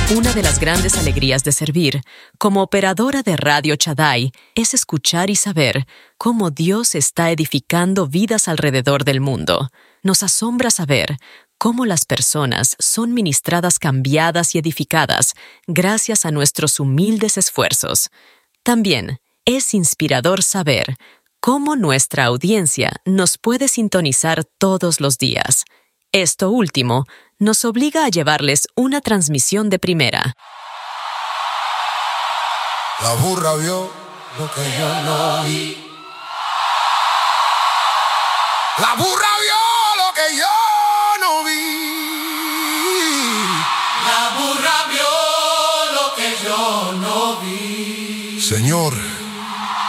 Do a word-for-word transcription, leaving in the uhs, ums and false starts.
Una de las grandes alegrías de servir, como operadora de Radio Shaddai, es escuchar y saber cómo Dios está edificando vidas alrededor del mundo. Nos asombra saber cómo las personas son ministradas, cambiadas y edificadas gracias a nuestros humildes esfuerzos. También es inspirador saber cómo nuestra audiencia nos puede sintonizar todos los días. Esto último nos obliga a llevarles una transmisión de primera. La burra vio lo que yo no vi. La burra vio lo que yo no vi. La burra vio lo que yo no vi. Señor,